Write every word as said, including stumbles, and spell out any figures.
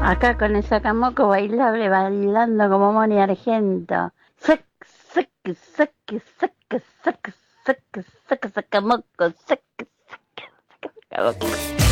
Acá con el sacamoco bailable, bailando como Moni Argento. Sac, sac, sac, sac, sac, sac, sac, sac, sacamoco, sac, sac, sac, sacamoco.